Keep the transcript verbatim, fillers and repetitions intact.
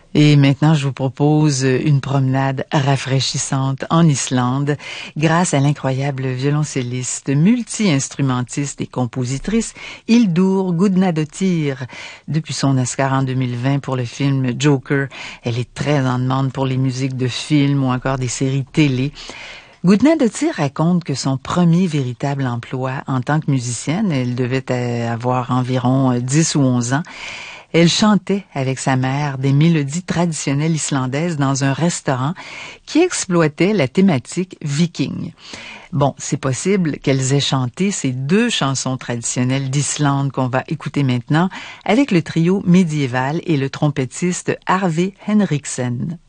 Et maintenant, je vous propose une promenade rafraîchissante en Islande grâce à l'incroyable violoncelliste, multi-instrumentiste et compositrice Hildur Gudnadottir. Depuis son Oscar en deux mille vingt pour le film Joker, elle est très en demande pour les musiques de films ou encore des séries télé. Gudnadottir raconte que son premier véritable emploi en tant que musicienne, elle devait avoir environ dix ou onze ans, elle chantait avec sa mère des mélodies traditionnelles islandaises dans un restaurant qui exploitait la thématique viking. Bon, c'est possible qu'elles aient chanté ces deux chansons traditionnelles d'Islande qu'on va écouter maintenant avec le trio médiéval et le trompettiste Arve Henriksen.